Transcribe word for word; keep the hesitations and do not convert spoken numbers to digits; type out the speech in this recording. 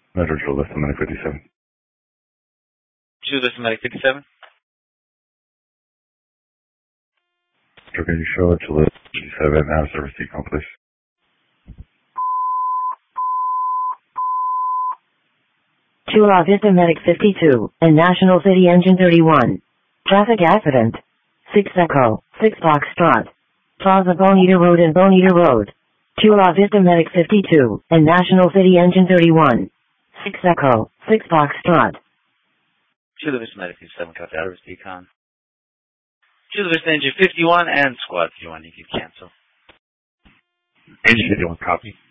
Metro Chula Vista Medic fifty-seven. Chula Vista Medic fifty-seven. So can you show it Chula Vista fifty-seven out of service decon, please? Chula Vista Medic fifty-two and National City Engine thirty-one. Traffic accident. six Echo, six Foxtrot. Plaza Bonita Road and Bonita Road. Chula Vista Medic fifty-two and National City Engine thirty-one. six Echo, six Foxtrot. Chula Vista Medic fifty-seven, copy out of service decon. Chula Vista Engine fifty-one and Squad fifty-one, you can cancel. Engine fifty-one, copy.